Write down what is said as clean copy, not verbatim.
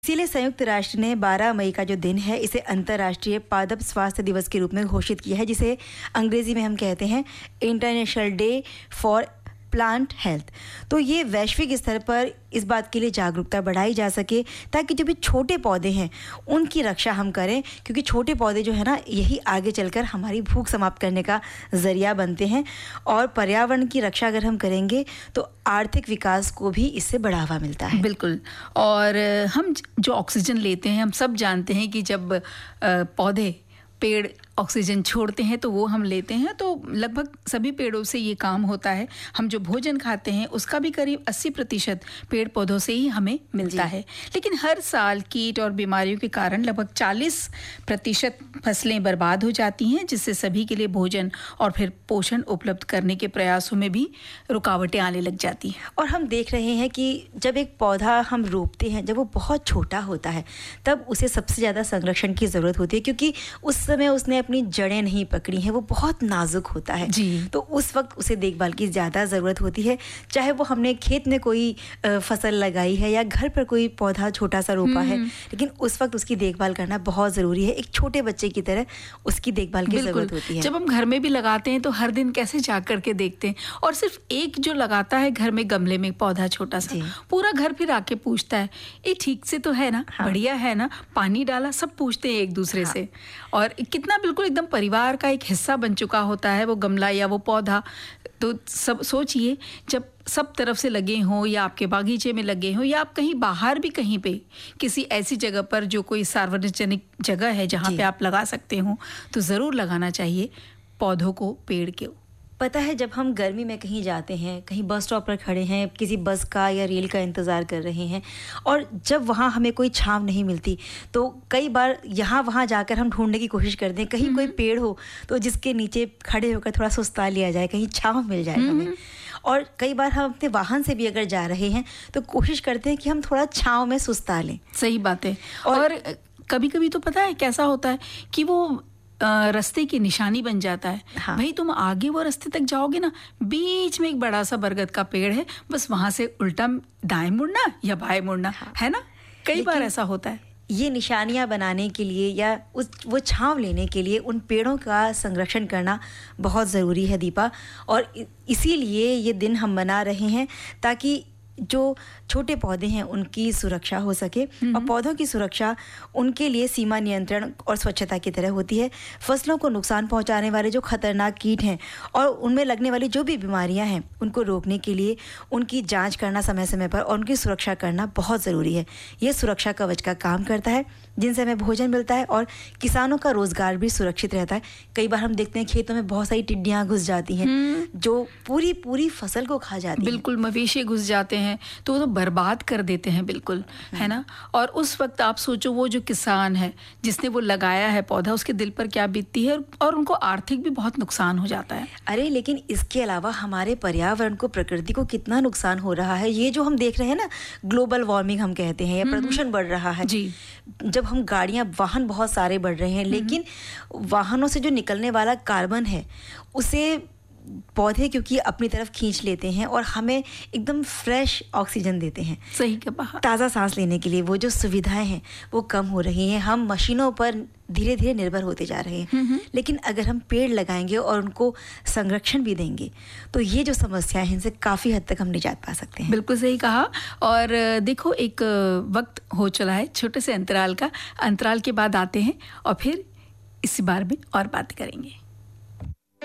इसीलिए संयुक्त राष्ट्र ने 12 मई का जो दिन है इसे अंतर्राष्ट्रीय पादप स्वास्थ्य दिवस के रूप में घोषित किया है, जिसे अंग्रेजी में हम कहते हैं international day for plant health. तो ये वैश्विक स्तर पर इस बात के लिए जागरूकता बढ़ाई जा सके ताकि जो भी छोटे पौधे हैं उनकी रक्षा हम करें, क्योंकि छोटे पौधे जो है ना यही आगे चलकर हमारी भूख समाप्त करने का ज़रिया बनते हैं। और पर्यावरण की रक्षा अगर हम करेंगे तो आर्थिक विकास को भी इससे बढ़ावा मिलता है। बिल्कुल। और हम जो ऑक्सीजन लेते हैं, हम सब जानते हैं कि जब पौधे पेड़ ऑक्सीजन छोड़ते हैं तो वो हम लेते हैं। तो लगभग सभी पेड़ों से ये काम होता है। हम जो भोजन खाते हैं उसका भी करीब 80% पेड़ पौधों से ही हमें मिलता है। लेकिन हर साल कीट और बीमारियों के कारण लगभग 40% फसलें बर्बाद हो जाती हैं, जिससे सभी के लिए भोजन और फिर पोषण उपलब्ध करने के प्रयासों में भी रुकावटें आने लग जाती हैं। और हम देख रहे हैं कि जब एक पौधा हम रोपते हैं, जब वो बहुत छोटा होता है तब उसे सबसे ज़्यादा संरक्षण की ज़रूरत होती है, क्योंकि उस समय उसने अपनी जड़ें नहीं पकड़ी हैं, वो बहुत नाजुक होता है जी। तो उस वक्त उसे देखभाल की ज़्यादा ज़रूरत होती है। चाहे वो हमने खेत में कोई फसल लगाई है या घर पर कोई पौधा छोटा सा रोपा है, लेकिन उस वक्त उसकी देखभाल करना बहुत ज़रूरी है। एक छोटे बच्चे की तरह उसकी देखभाल की ज़रूरत होती है। जब हम घर में भी लगाते हैं तो हर दिन कैसे जा करके देखते हैं, और सिर्फ एक जो लगाता है घर में गमले में पौधा छोटा सा, पूरा घर फिर आके पूछता है ये ठीक से तो है ना, बढ़िया है ना, पानी डाला, सब पूछते हैं एक दूसरे से। और कितना बिल्कुल एकदम परिवार का एक हिस्सा बन चुका होता है वो गमला या वो पौधा। तो सब सोचिए, जब सब तरफ से लगे हों या आपके बागीचे में लगे हों या आप कहीं बाहर भी कहीं पे किसी ऐसी जगह पर जो कोई सार्वजनिक जगह है जहाँ पे आप लगा सकते हो, तो ज़रूर लगाना चाहिए पौधों को, पेड़ के। पता है, जब हम गर्मी में कहीं जाते हैं, कहीं बस स्टॉप पर खड़े हैं, किसी बस का या रेल का इंतज़ार कर रहे हैं, और जब वहाँ हमें कोई छांव नहीं मिलती तो कई बार यहाँ वहाँ जाकर हम ढूंढने की कोशिश करते हैं कहीं कोई पेड़ हो तो जिसके नीचे खड़े होकर थोड़ा सुस्ता लिया जाए, कहीं छांव मिल जाए हमें। और कई बार हम अपने वाहन से भी अगर जा रहे हैं तो कोशिश करते हैं कि हम थोड़ा छांव में सुस्ता लें। सही बात है। और कभी कभी तो पता है कैसा होता है कि वो रास्ते की निशानी बन जाता है। भाई तुम आगे वो रास्ते तक जाओगे ना, बीच में एक बड़ा सा बरगद का पेड़ है, बस वहां से उल्टा दाएं मुड़ना या बाएं मुड़ना, है ना। कई बार ऐसा होता है। ये निशानियां बनाने के लिए या वो छांव लेने के लिए उन पेड़ों का संरक्षण करना बहुत ज़रूरी है, दीपा। और इसीलिए ये दिन हम मना रहे हैं ताकि जो छोटे पौधे हैं उनकी सुरक्षा हो सके। और पौधों की सुरक्षा उनके लिए सीमा नियंत्रण और स्वच्छता की तरह होती है। फसलों को नुकसान पहुंचाने वाले जो खतरनाक कीट हैं और उनमें लगने वाली जो भी बीमारियां हैं उनको रोकने के लिए उनकी जांच करना समय समय पर और उनकी सुरक्षा करना बहुत ज़रूरी है। ये सुरक्षा कवच का काम करता है, जिनसे हमें भोजन मिलता है और किसानों का रोजगार भी सुरक्षित रहता है। कई बार हम देखते हैं खेतों में बहुत सारी टिड्डियाँ घुस जाती हैं जो पूरी फसल को खा जाती हैं। बिल्कुल, मवेशी घुस जाते हैं तो वो तो बर्बाद कर देते हैं, बिल्कुल, है ना। और उस वक्त आप सोचो वो जो किसान है जिसने वो लगाया है पौधा, उसके दिल पर क्या बीतती है, और उनको आर्थिक भी बहुत नुकसान हो जाता है। अरे लेकिन इसके अलावा हमारे पर्यावरण को, प्रकृति को कितना नुकसान हो रहा है। ये जो हम देख रहे हैं ना, ग्लोबल वार्मिंग हम कहते हैं, या प्रदूषण बढ़ रहा है जी। जब हम वाहन बहुत सारे बढ़ रहे हैं, लेकिन वाहनों से जो निकलने वाला कार्बन है उसे पौधे क्योंकि अपनी तरफ खींच लेते हैं और हमें एकदम फ्रेश ऑक्सीजन देते हैं। सही कहा। ताज़ा सांस लेने के लिए वो जो सुविधाएं हैं वो कम हो रही हैं। हम मशीनों पर धीरे धीरे निर्भर होते जा रहे हैं। लेकिन अगर हम पेड़ लगाएंगे और उनको संरक्षण भी देंगे तो ये जो समस्याएं हैं इनसे काफ़ी हद तक हम निजात पा सकते हैं। बिल्कुल सही कहा। और देखो, एक वक्त हो चला है छोटे से अंतराल का। अंतराल के बाद आते हैं और फिर इसी बारे में और बात करेंगे।